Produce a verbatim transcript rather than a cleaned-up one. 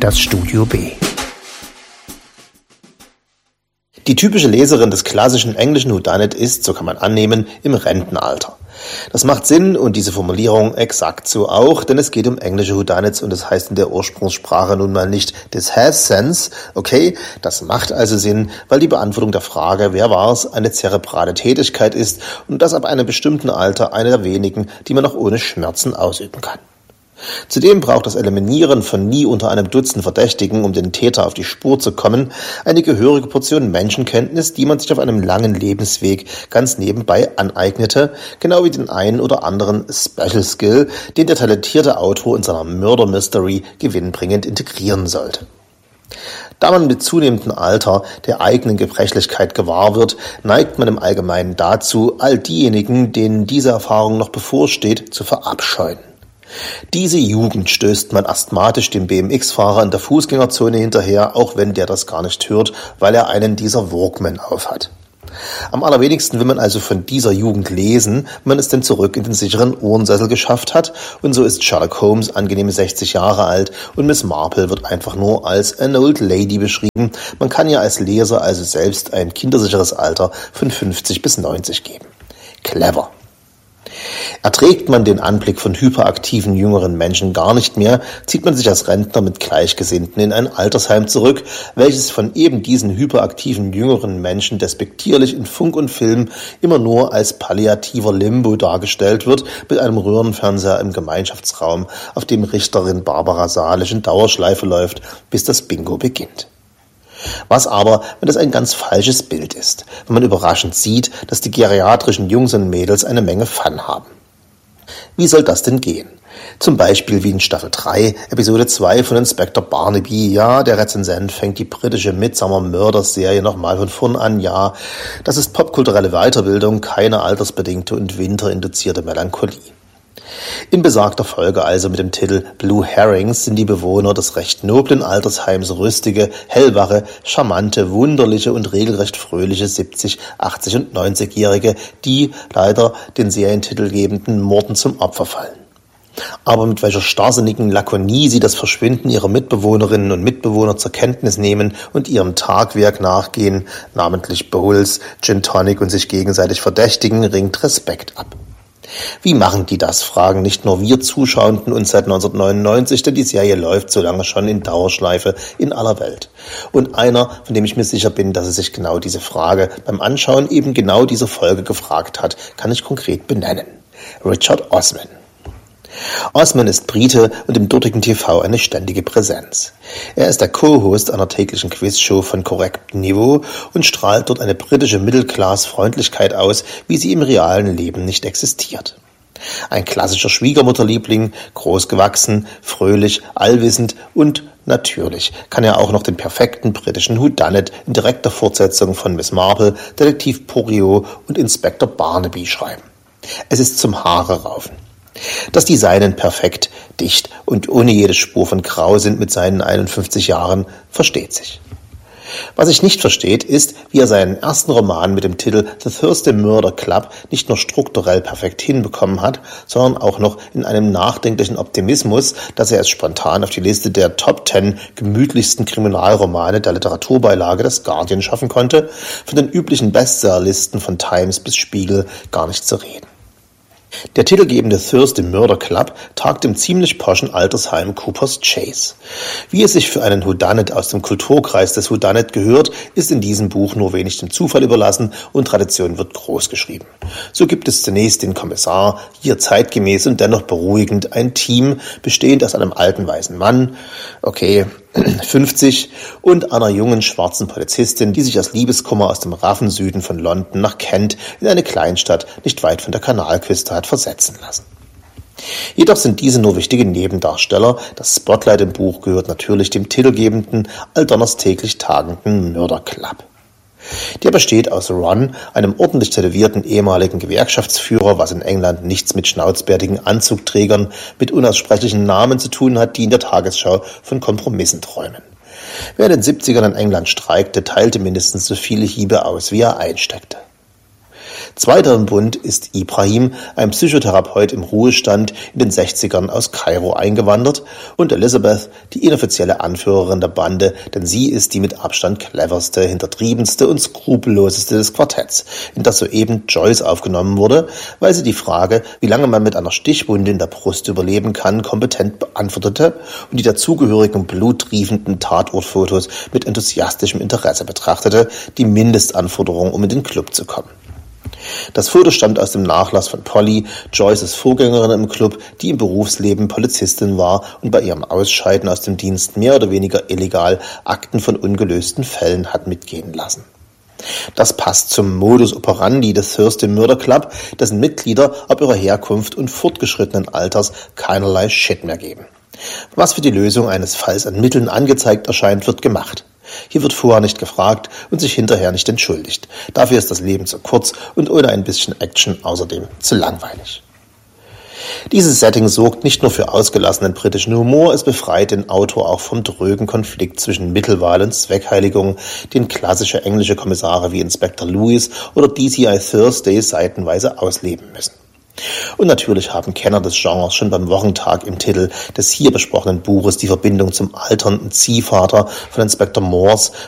das Studio B. Die typische Leserin des klassischen englischen Whodunit ist, so kann man annehmen, im Rentenalter. Das macht Sinn und diese Formulierung exakt so auch, denn es geht um englische Whodunits und das heißt in der Ursprungssprache nun mal nicht this has sense, okay, das macht also Sinn, weil die Beantwortung der Frage, wer war's, eine zerebrale Tätigkeit ist und das ab einem bestimmten Alter eine der wenigen, die man noch ohne Schmerzen ausüben kann. Zudem braucht das Eliminieren von nie unter einem Dutzend Verdächtigen, um den Täter auf die Spur zu kommen, eine gehörige Portion Menschenkenntnis, die man sich auf einem langen Lebensweg ganz nebenbei aneignete, genau wie den einen oder anderen Special Skill, den der talentierte Autor in seiner Murder Mystery gewinnbringend integrieren sollte. Da man mit zunehmendem Alter der eigenen Gebrechlichkeit gewahr wird, neigt man im Allgemeinen dazu, all diejenigen, denen diese Erfahrung noch bevorsteht, zu verabscheuen. Diese Jugend stößt man asthmatisch dem B M X-Fahrer in der Fußgängerzone hinterher, auch wenn der das gar nicht hört, weil er einen dieser Walkman aufhat. Am allerwenigsten will man also von dieser Jugend lesen, wenn man es denn zurück in den sicheren Ohrensessel geschafft hat, und so ist Sherlock Holmes angenehme sechzig Jahre alt und Miss Marple wird einfach nur als an old lady beschrieben. Man kann ja als Leser also selbst ein kindersicheres Alter von fünfzig bis neunzig geben. Clever. Erträgt man den Anblick von hyperaktiven jüngeren Menschen gar nicht mehr, zieht man sich als Rentner mit Gleichgesinnten in ein Altersheim zurück, welches von eben diesen hyperaktiven jüngeren Menschen despektierlich in Funk und Film immer nur als palliativer Limbo dargestellt wird, mit einem Röhrenfernseher im Gemeinschaftsraum, auf dem Richterin Barbara Salisch in Dauerschleife läuft, bis das Bingo beginnt. Was aber, wenn das ein ganz falsches Bild ist, wenn man überraschend sieht, dass die geriatrischen Jungs und Mädels eine Menge Fun haben. Wie soll das denn gehen? Zum Beispiel wie in Staffel drei, Episode zwei von Inspektor Barnaby. Ja, der Rezensent fängt die britische Midsomer-Mörder-Serie nochmal von vorn an. Ja, das ist popkulturelle Weiterbildung, keine altersbedingte und winterinduzierte Melancholie. In besagter Folge also mit dem Titel Blue Herrings sind die Bewohner des recht noblen Altersheims rüstige, hellwache, charmante, wunderliche und regelrecht fröhliche siebzig, achtzig und neunzigjährige, die leider den serientitelgebenden Morden zum Opfer fallen. Aber mit welcher starrsinnigen Lakonie sie das Verschwinden ihrer Mitbewohnerinnen und Mitbewohner zur Kenntnis nehmen und ihrem Tagwerk nachgehen, namentlich Bowls, Gin Tonic und sich gegenseitig verdächtigen, ringt Respekt ab. Wie machen die das, fragen nicht nur wir Zuschauenden uns seit neunzehnhundertneunundneunzig, denn die Serie läuft so lange schon in Dauerschleife in aller Welt. Und einer, von dem ich mir sicher bin, dass er sich genau diese Frage beim Anschauen eben genau dieser Folge gefragt hat, kann ich konkret benennen. Richard Osman. Osman ist Brite und im dortigen T V eine ständige Präsenz. Er ist der Co-Host einer täglichen Quizshow von korrektem Niveau und strahlt dort eine britische Middle-Class-Freundlichkeit aus, wie sie im realen Leben nicht existiert. Ein klassischer Schwiegermutterliebling, großgewachsen, fröhlich, allwissend und natürlich kann er auch noch den perfekten britischen Whodunit in direkter Fortsetzung von Miss Marple, Detektiv Poirot und Inspektor Barnaby schreiben. Es ist zum Haare raufen. Dass die seinen perfekt, dicht und ohne jede Spur von Grau sind mit seinen einundfünfzig Jahren, versteht sich. Was sich nicht versteht, ist, wie er seinen ersten Roman mit dem Titel The Thursday Murder Club nicht nur strukturell perfekt hinbekommen hat, sondern auch noch in einem nachdenklichen Optimismus, dass er es spontan auf die Liste der Top Ten gemütlichsten Kriminalromane der Literaturbeilage des Guardian schaffen konnte, von den üblichen Bestsellerlisten von Times bis Spiegel gar nicht zu reden. Der titelgebende Thursday Murder Club tagt im ziemlich poschen Altersheim Cooper's Chase. Wie es sich für einen Whodunit aus dem Kulturkreis des Whodunit gehört, ist in diesem Buch nur wenig dem Zufall überlassen und Tradition wird groß geschrieben. So gibt es zunächst den Kommissar, hier zeitgemäß und dennoch beruhigend ein Team, bestehend aus einem alten weißen Mann, okay, fünfzig, und einer jungen schwarzen Polizistin, die sich aus Liebeskummer aus dem raffen Süden von London nach Kent in eine Kleinstadt nicht weit von der Kanalküste hat versetzen lassen. Jedoch sind diese nur wichtige Nebendarsteller, das Spotlight im Buch gehört natürlich dem titelgebenden, alldonnerstäglich tagenden Murder Club. Der besteht aus Ron, einem ordentlich tätowierten ehemaligen Gewerkschaftsführer, was in England nichts mit schnauzbärtigen Anzugträgern mit unaussprechlichen Namen zu tun hat, die in der Tagesschau von Kompromissen träumen. Wer in den siebzigern in England streikte, teilte mindestens so viele Hiebe aus, wie er einsteckte. Zweiter im Bund ist Ibrahim, ein Psychotherapeut im Ruhestand, in den sechzigern aus Kairo eingewandert, und Elizabeth, die inoffizielle Anführerin der Bande, denn sie ist die mit Abstand cleverste, hintertriebenste und skrupelloseste des Quartetts, in das soeben Joyce aufgenommen wurde, weil sie die Frage, wie lange man mit einer Stichwunde in der Brust überleben kann, kompetent beantwortete und die dazugehörigen bluttriefenden Tatortfotos mit enthusiastischem Interesse betrachtete, die Mindestanforderung, um in den Club zu kommen. Das Foto stammt aus dem Nachlass von Polly, Joyces Vorgängerin im Club, die im Berufsleben Polizistin war und bei ihrem Ausscheiden aus dem Dienst mehr oder weniger illegal Akten von ungelösten Fällen hat mitgehen lassen. Das passt zum Modus operandi des Thursday Murder Club, dessen Mitglieder ab ihrer Herkunft und fortgeschrittenen Alters keinerlei Shit mehr geben. Was für die Lösung eines Falls an Mitteln angezeigt erscheint, wird gemacht. Hier wird vorher nicht gefragt und sich hinterher nicht entschuldigt. Dafür ist das Leben zu kurz und ohne ein bisschen Action außerdem zu langweilig. Dieses Setting sorgt nicht nur für ausgelassenen britischen Humor, es befreit den Autor auch vom drögen Konflikt zwischen Mittelwahl und Zweckheiligung, den klassische englische Kommissare wie Inspektor Lewis oder D C I Thursday seitenweise ausleben müssen. Und natürlich haben Kenner des Genres schon beim Wochentag im Titel des hier besprochenen Buches die Verbindung zum alternden Ziehvater von Inspektor Morse